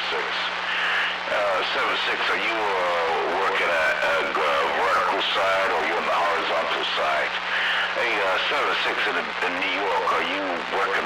7-6. 7-6, are you working at vertical side or you on the horizontal side? Hey, 7-6 in New York, are you working